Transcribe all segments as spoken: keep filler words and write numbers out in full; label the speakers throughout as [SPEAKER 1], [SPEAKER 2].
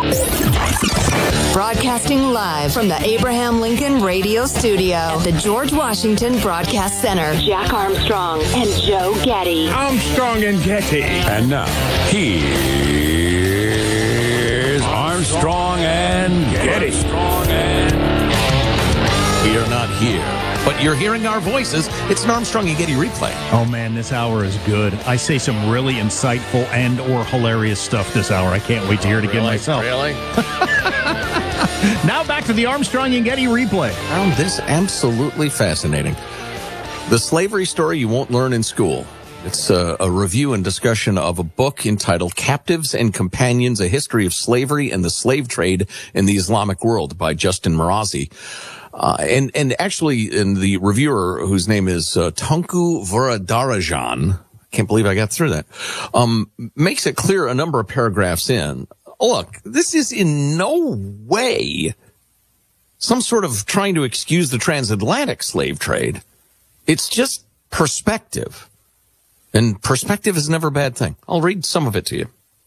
[SPEAKER 1] Broadcasting live from the Abraham Lincoln Radio Studio at the George Washington Broadcast Center. Jack Armstrong and Joe Getty.
[SPEAKER 2] Armstrong and Getty.
[SPEAKER 3] And now, here's Armstrong and Getty. Armstrong and
[SPEAKER 4] We are not here, but you're hearing our voices. It's an Armstrong and Getty replay.
[SPEAKER 2] Oh, man, this hour is good. I say some really insightful and or hilarious stuff this hour. I can't wait to hear it again
[SPEAKER 4] Really?
[SPEAKER 2] myself.
[SPEAKER 4] Really?
[SPEAKER 2] Now back to the Armstrong and Getty replay.
[SPEAKER 4] Found this absolutely fascinating. The slavery story you won't learn in school. It's a, a review and discussion of a book entitled Captives and Companions, A History of Slavery and the Slave Trade in the Islamic World by Justin Marazi. Uh, and, and actually, in the reviewer, whose name is uh, Tunku Varadarajan, can't believe I got through that, um, makes it clear a number of paragraphs in. Look, this is in no way some sort of trying to excuse the transatlantic slave trade. It's just perspective. And perspective is never a bad thing. I'll read some of it to you.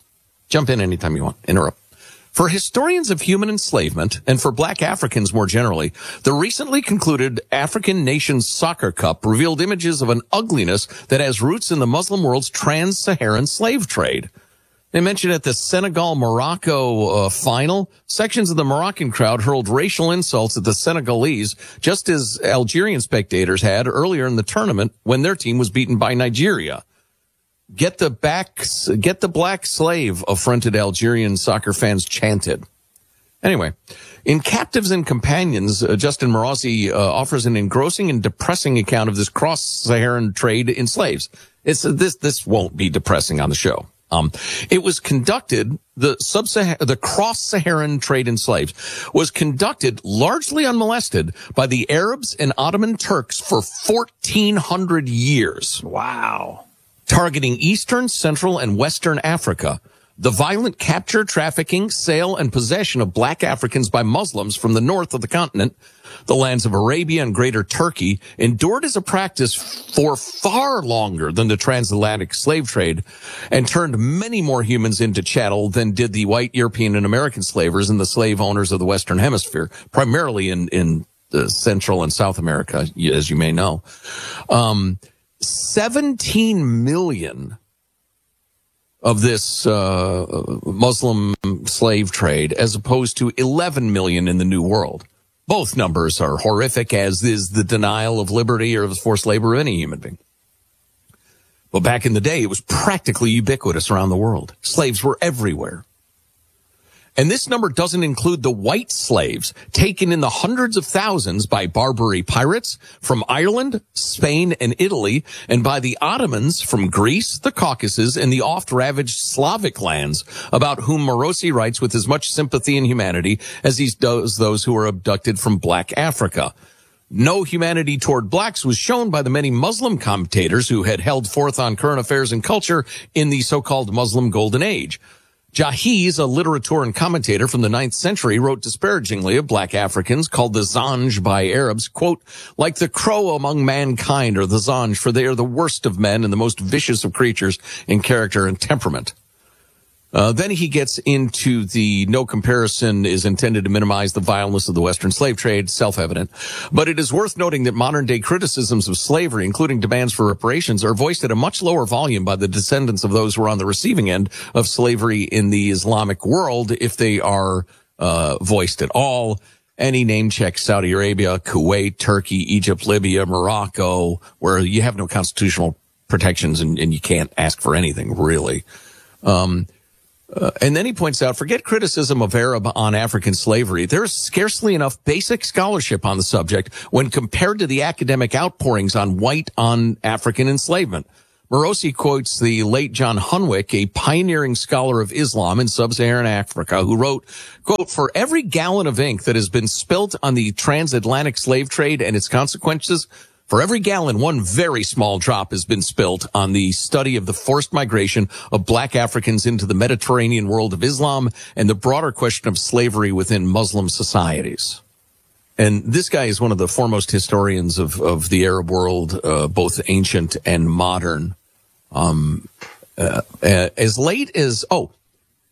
[SPEAKER 4] Jump in anytime you want. Interrupt. For historians of human enslavement, and for black Africans more generally, the recently concluded African Nations Soccer Cup revealed images of an ugliness that has roots in the Muslim world's trans-Saharan slave trade. They mentioned at the Senegal-Morocco uh, final, sections of the Moroccan crowd hurled racial insults at the Senegalese, just as Algerian spectators had earlier in the tournament when their team was beaten by Nigeria. Get the back, get the black slave, affronted Algerian soccer fans chanted. Anyway, in Captives and Companions, uh, Justin Marazi uh, offers an engrossing and depressing account of this cross-Saharan trade in slaves. It's uh, this this won't be depressing on the show. Um, it was conducted, the sub-Sahara, the cross-Saharan trade in slaves was conducted largely unmolested by the Arabs and Ottoman Turks for fourteen hundred years.
[SPEAKER 2] Wow.
[SPEAKER 4] Targeting Eastern, Central, and Western Africa. The violent capture, trafficking, sale, and possession of black Africans by Muslims from the north of the continent, the lands of Arabia and Greater Turkey, endured as a practice for far longer than the transatlantic slave trade and turned many more humans into chattel than did the white European and American slavers and the slave owners of the Western Hemisphere, primarily in, in uh, Central and South America, as you may know. Um, seventeen million of this uh Muslim slave trade, as opposed to eleven million in the New World. Both numbers are horrific, as is the denial of liberty or of forced labor of any human being. But back in the day, it was practically ubiquitous around the world. Slaves were everywhere. And this number doesn't include the white slaves taken in the hundreds of thousands by Barbary pirates from Ireland, Spain, and Italy, and by the Ottomans from Greece, the Caucasus, and the oft-ravaged Slavic lands, about whom Marazi writes with as much sympathy and humanity as he does those who were abducted from black Africa. No humanity toward blacks was shown by the many Muslim commentators who had held forth on current affairs and culture in the so-called Muslim Golden Age. Jahiz, a literateur and commentator from the ninth century, wrote disparagingly of black Africans, called the Zanj by Arabs, quote, like the crow among mankind, or the Zanj, for they are the worst of men and the most vicious of creatures in character and temperament. Uh, then he gets into the no comparison is intended to minimize the vileness of the Western slave trade, self-evident. But it is worth noting that modern-day criticisms of slavery, including demands for reparations, are voiced at a much lower volume by the descendants of those who are on the receiving end of slavery in the Islamic world, if they are uh voiced at all. Any name check Saudi Arabia, Kuwait, Turkey, Egypt, Libya, Morocco, where you have no constitutional protections and, and you can't ask for anything, really. Um Uh, and then he points out, forget criticism of Arab on African slavery. There is scarcely enough basic scholarship on the subject when compared to the academic outpourings on white on African enslavement. Marazi quotes the late John Hunwick, a pioneering scholar of Islam in sub-Saharan Africa, who wrote, quote, for every gallon of ink that has been spilt on the transatlantic slave trade and its consequences, for every gallon, one very small drop has been spilt on the study of the forced migration of black Africans into the Mediterranean world of Islam and the broader question of slavery within Muslim societies. And this guy is one of the foremost historians of, of the Arab world, uh, both ancient and modern. Um, uh, uh, as late as, oh,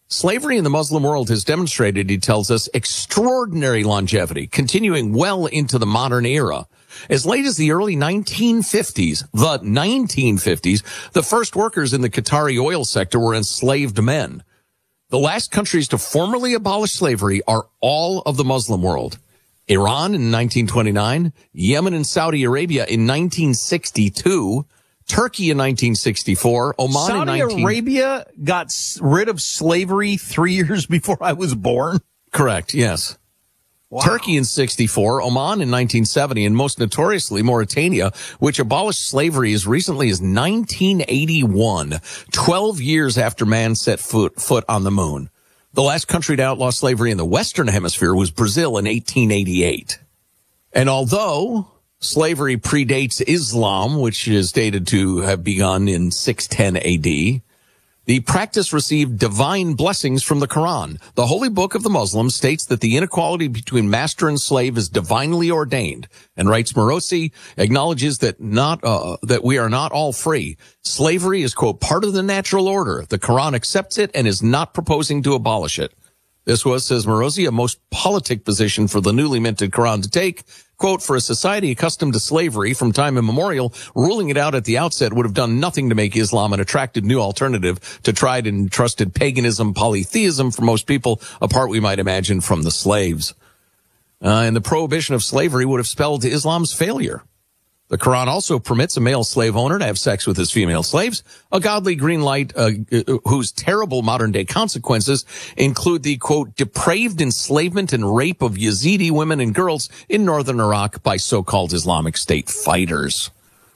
[SPEAKER 4] Slavery in the Muslim world has demonstrated, he tells us, extraordinary longevity, continuing well into the modern era. As late as the early nineteen fifties, the nineteen fifties, the first workers in the Qatari oil sector were enslaved men. The last countries to formally abolish slavery are all of the Muslim world. Iran in nineteen twenty-nine, Yemen and Saudi Arabia in nineteen sixty-two, Turkey in nineteen sixty-four, Oman
[SPEAKER 2] Saudi
[SPEAKER 4] in nineteen...
[SPEAKER 2] Saudi Arabia got rid of slavery three years before I was born?
[SPEAKER 4] Correct, yes.
[SPEAKER 2] Wow.
[SPEAKER 4] Turkey in sixty-four, Oman in nineteen seventy, and most notoriously Mauritania, which abolished slavery as recently as nineteen eighty-one, twelve years after man set foot, foot on the moon. The last country to outlaw slavery in the Western Hemisphere was Brazil in eighteen eighty-eight. And although slavery predates Islam, which is dated to have begun in six ten A D, the practice received divine blessings from the Quran. The holy book of the Muslims states that the inequality between master and slave is divinely ordained, and writes Morosi acknowledges that not uh, that we are not all free. Slavery is, quote, part of the natural order. The Quran accepts it and is not proposing to abolish it. This was, says Morosi, a most politic position for the newly minted Quran to take. Quote, for a society accustomed to slavery from time immemorial, ruling it out at the outset would have done nothing to make Islam an attractive new alternative to tried and trusted paganism, polytheism for most people, apart, we might imagine, from the slaves. Uh, and the prohibition of slavery would have spelled Islam's failure. The Quran also permits a male slave owner to have sex with his female slaves, a godly green light uh, whose terrible modern-day consequences include the, quote, depraved enslavement and rape of Yazidi women and girls in northern Iraq by so-called Islamic State fighters.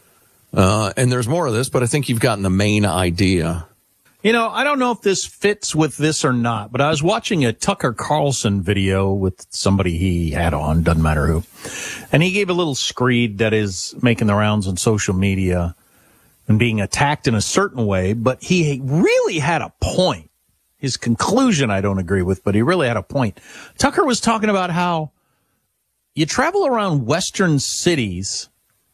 [SPEAKER 4] Uh, and there's more of this, but I think you've gotten the main idea.
[SPEAKER 2] You know, I don't know if this fits with this or not, but I was watching a Tucker Carlson video with somebody he had on, doesn't matter who, and he gave a little screed that is making the rounds on social media and being attacked in a certain way, but he really had a point. His conclusion I don't agree with, but he really had a point. Tucker was talking about how you travel around Western cities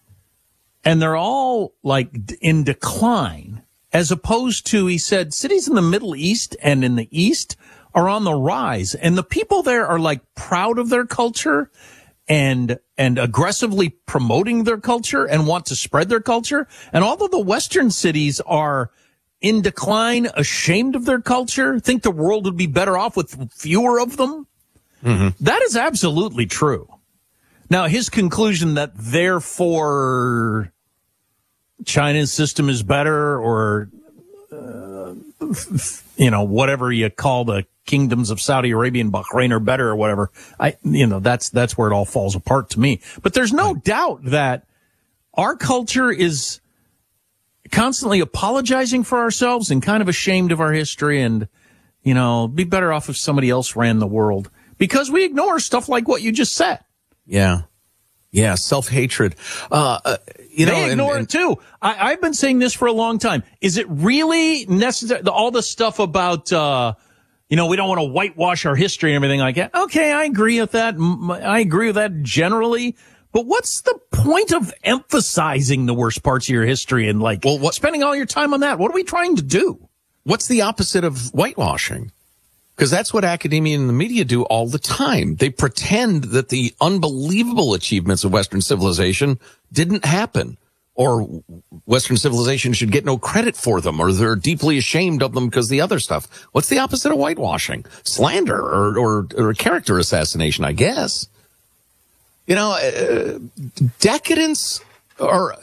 [SPEAKER 2] and they're all like in decline. As opposed to, he said, cities in the Middle East and in the East are on the rise. And the people there are like proud of their culture and and aggressively promoting their culture and want to spread their culture. And although the Western cities are in decline, ashamed of their culture, think the world would be better off with fewer of them, mm-hmm. That is absolutely true. Now, his conclusion that therefore China's system is better, or, uh, you know, whatever you call the kingdoms of Saudi Arabia and Bahrain are better or whatever. I, you know, that's, that's where it all falls apart to me. But there's no right. doubt that our culture is constantly apologizing for ourselves and kind of ashamed of our history, and, you know, be better off if somebody else ran the world, because we ignore stuff like what you just said.
[SPEAKER 4] Yeah. Yeah. Self-hatred. Uh, uh You know,
[SPEAKER 2] they ignore and, and, it too. I, I've been saying this for a long time. Is it really necessary? All the stuff about, uh, you know, we don't want to whitewash our history and everything like that. Okay, I agree with that. I agree with that generally. But what's the point of emphasizing the worst parts of your history and like well, what, spending all your time on that? What are we trying to do?
[SPEAKER 4] What's the opposite of whitewashing? Because that's what academia and the media do all the time. They pretend that the unbelievable achievements of Western civilization didn't happen, or Western civilization should get no credit for them, or they're deeply ashamed of them because of the other stuff. What's the opposite of whitewashing? Slander or, or, or character assassination, I guess. You know, uh, decadence or...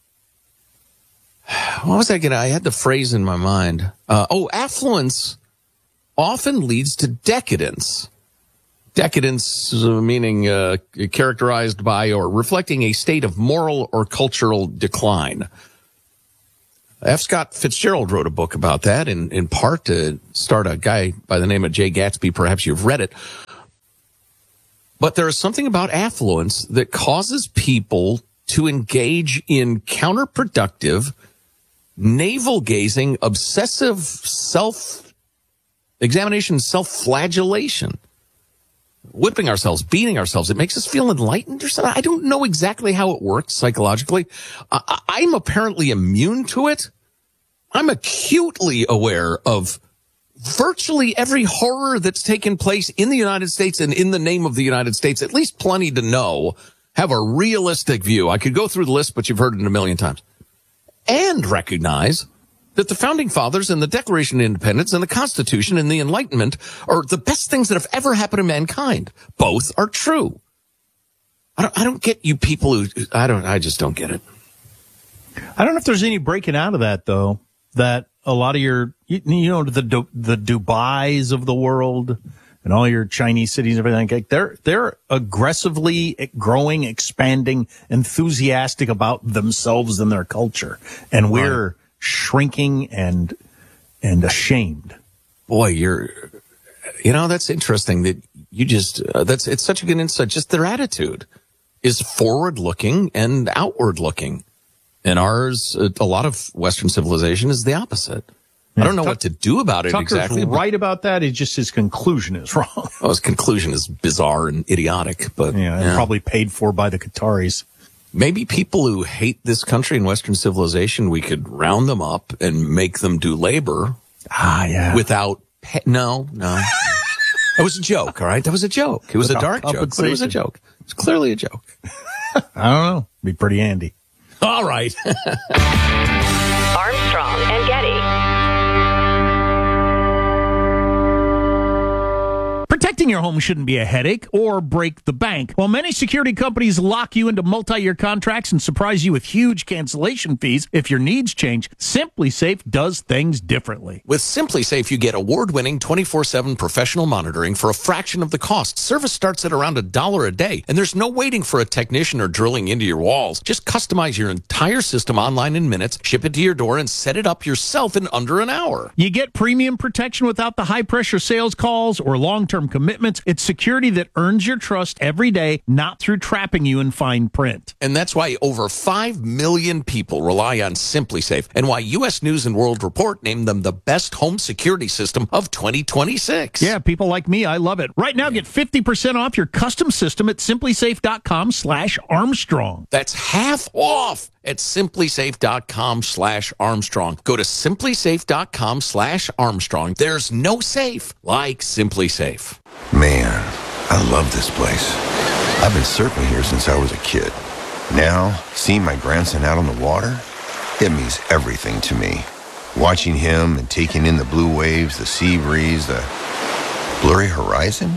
[SPEAKER 4] What was I going to... I had the phrase in my mind. Uh, oh, affluence often leads to decadence. Decadence uh, meaning uh, characterized by or reflecting a state of moral or cultural decline. F. Scott Fitzgerald wrote a book about that, in, in part to start a guy by the name of Jay Gatsby. Perhaps you've read it. But there is something about affluence that causes people to engage in counterproductive, navel-gazing, obsessive self-examination, self-flagellation. Whipping ourselves, beating ourselves. It makes us feel enlightened or something. I don't know exactly how it works psychologically. I- I'm apparently immune to it. I'm acutely aware of virtually every horror that's taken place in the United States and in the name of the United States, at least plenty to know, have a realistic view. I could go through the list, but you've heard it a million times. And recognize that the Founding Fathers and the Declaration of Independence and the Constitution and the Enlightenment are the best things that have ever happened to mankind. Both are true. I don't, I don't get you people who, I don't, I just don't get it.
[SPEAKER 2] I don't know if there's any breaking out of that, though, that a lot of your, you, you know, the the Dubais of the world and all your Chinese cities and everything, they're, they're aggressively growing, expanding, enthusiastic about themselves and their culture. And we're right. shrinking and and ashamed.
[SPEAKER 4] Boy, you're, you know, that's interesting that you just, uh, that's, it's such a good insight. Just their attitude is forward looking and outward looking. And ours, a lot of Western civilization is the opposite. Yeah. I don't know Tuck, what to do about it
[SPEAKER 2] Tucker's
[SPEAKER 4] exactly.
[SPEAKER 2] right about that. It's just his conclusion is wrong.
[SPEAKER 4] Well, his conclusion is bizarre and idiotic, but
[SPEAKER 2] yeah,
[SPEAKER 4] yeah.
[SPEAKER 2] probably paid for by the Qataris.
[SPEAKER 4] Maybe people who hate this country and Western civilization, we could round them up and make them do labor.
[SPEAKER 2] Ah, yeah.
[SPEAKER 4] Without pay- no, no. That was a joke. All right, that was a joke. It was without a dark joke. But it was a joke. It's clearly a joke.
[SPEAKER 2] I don't know. Be pretty handy.
[SPEAKER 4] All right.
[SPEAKER 1] Armstrong and Getty.
[SPEAKER 2] Protecting your home shouldn't be a headache or break the bank. While many security companies lock you into multi-year contracts and surprise you with huge cancellation fees if your needs change, SimpliSafe does things differently.
[SPEAKER 4] With SimpliSafe, you get award-winning twenty-four seven professional monitoring for a fraction of the cost. Service starts at around a dollar a day, and there's no waiting for a technician or drilling into your walls. Just customize your entire system online in minutes, ship it to your door, and set it up yourself in under an hour.
[SPEAKER 2] You get premium protection without the high-pressure sales calls or long-term commitments. It's security that earns your trust every day, not through trapping you in fine print.
[SPEAKER 4] And that's why over five million people rely on SimpliSafe, and why U S News and World Report named them the best home security system of twenty twenty-six.
[SPEAKER 2] Yeah, people like me, I love it. Right now, get fifty percent off your custom system at simplisafe.com slash Armstrong.
[SPEAKER 4] That's half off at simplisafe.com slash Armstrong. Go to simplisafe.com slash Armstrong. There's no safe like SimpliSafe.
[SPEAKER 5] Man, I love this place. I've been surfing here since I was a kid. Now, seeing my grandson out on the water, it means everything to me. Watching him and taking in the blue waves, the sea breeze, the blurry horizon.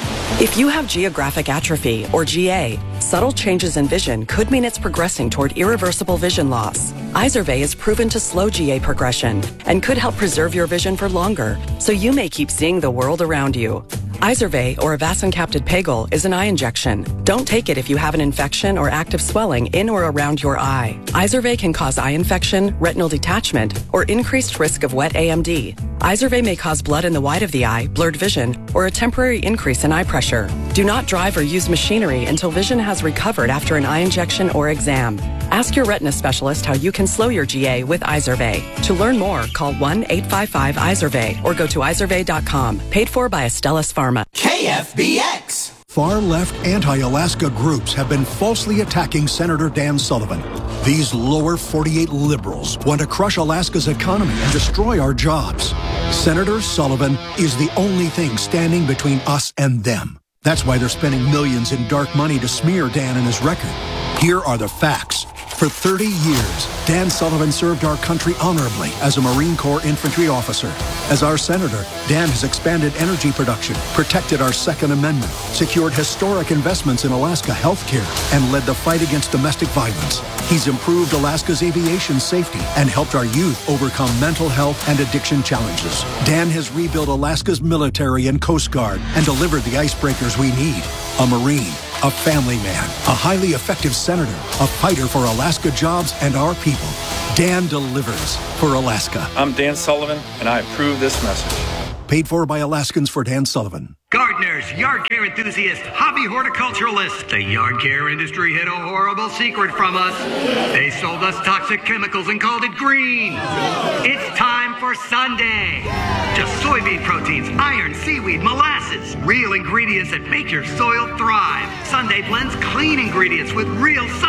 [SPEAKER 6] If you have geographic atrophy, or G A, subtle changes in vision could mean it's progressing toward irreversible vision loss. Izervay is proven to slow G A progression and could help preserve your vision for longer, so you may keep seeing the world around you. Izervay, or avacincaptad pegol, is an eye injection. Don't take it if you have an infection or active swelling in or around your eye. Izervay can cause eye infection, retinal detachment, or increased risk of wet A M D. Izervay may cause blood in the white of the eye, blurred vision, or a temporary increase in eye pressure. Do not drive or use machinery until vision has recovered after an eye injection or exam. Ask your retina specialist how you can slow your G A with Izervay. To learn more, call one eight five five Izervay or go to izervay dot com. Paid for by Astellas Pharma.
[SPEAKER 7] K F B X.
[SPEAKER 8] Far-left anti-Alaska groups have been falsely attacking Senator Dan Sullivan. These lower forty-eight liberals want to crush Alaska's economy and destroy our jobs. Senator Sullivan is the only thing standing between us and them. That's why they're spending millions in dark money to smear Dan and his record. Here are the facts. For thirty years, Dan Sullivan served our country honorably as a Marine Corps infantry officer. As our senator, Dan has expanded energy production, protected our Second Amendment, secured historic investments in Alaska healthcare, and led the fight against domestic violence. He's improved Alaska's aviation safety and helped our youth overcome mental health and addiction challenges. Dan has rebuilt Alaska's military and Coast Guard and delivered the icebreakers we need. A Marine, a family man, a highly effective senator, a fighter for Alaska jobs and our people. Dan delivers for Alaska.
[SPEAKER 9] I'm Dan Sullivan, and I approve this message.
[SPEAKER 8] Paid for by Alaskans for Dan Sullivan.
[SPEAKER 10] Gardeners, yard care enthusiasts, hobby horticulturalists. The yard care industry hid a horrible secret from us. They sold us toxic chemicals and called it green. It's time for Sunday. Just soybean proteins, iron, seaweed, molasses. Real ingredients that make your soil thrive. Sunday blends clean ingredients with real science.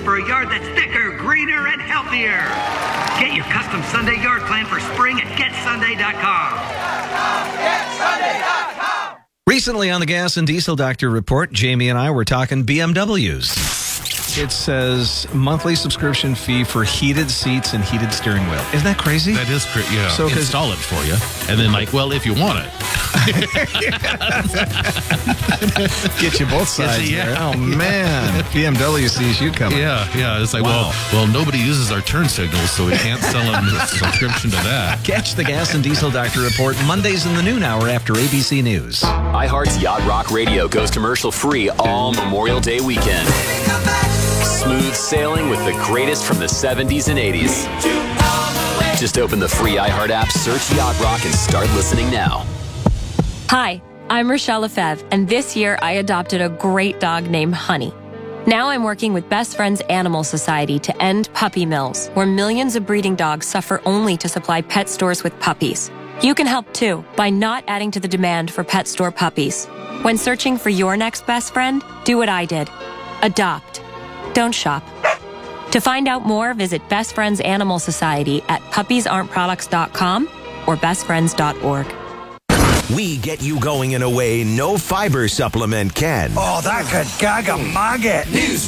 [SPEAKER 10] for a yard that's thicker, greener, and healthier. Get your custom Sunday yard plan for spring at get sunday dot com.
[SPEAKER 7] get sunday dot com.
[SPEAKER 11] Recently on the Gas and Diesel Doctor Report, Jamie and I were talking B M Ws. It says monthly subscription fee for heated seats and heated steering wheel. Isn't that crazy?
[SPEAKER 12] That is crazy, yeah.
[SPEAKER 11] So
[SPEAKER 12] install it for you. And then like, well, if you want it.
[SPEAKER 11] Get you both sides.
[SPEAKER 12] Yeah.
[SPEAKER 11] There. Oh, man. B M W sees you coming.
[SPEAKER 12] Yeah, yeah. It's like, wow. well, well, nobody uses our turn signals, so we can't sell them a subscription to that.
[SPEAKER 11] Catch the Gas and Diesel Doctor Report Mondays in the noon hour after A B C News.
[SPEAKER 13] iHeart's Yacht Rock Radio goes commercial free all Memorial Day weekend. Smooth sailing with the greatest from the seventies and eighties. Just open the free iHeart app, search Yacht Rock, and start listening now.
[SPEAKER 14] Hi, I'm Rochelle Lefebvre, and this year I adopted a great dog named Honey. Now I'm working with Best Friends Animal Society to end puppy mills, where millions of breeding dogs suffer only to supply pet stores with puppies. You can help too by not adding to the demand for pet store puppies. When searching for your next best friend, do what I did. Adopt. Don't shop. To find out more, visit Best Friends Animal Society at puppies aren't products dot com or best friends dot org.
[SPEAKER 15] We get you going in a way no fiber supplement can.
[SPEAKER 7] Oh, that could gag a maggot. News